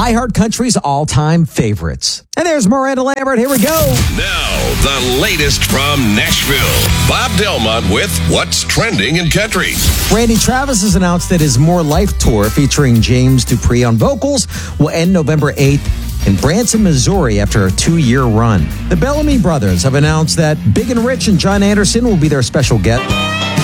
iHeart Country's all-time favorites. And there's Miranda Lambert. Here we go. Now, the latest from Nashville. Bob Delmont with What's Trending in Country. Randy Travis has announced that his More Life tour featuring James Dupree on vocals will end November 8th in Branson, Missouri after a 2-year run. The Bellamy Brothers have announced that Big and Rich and John Anderson will be their special guest.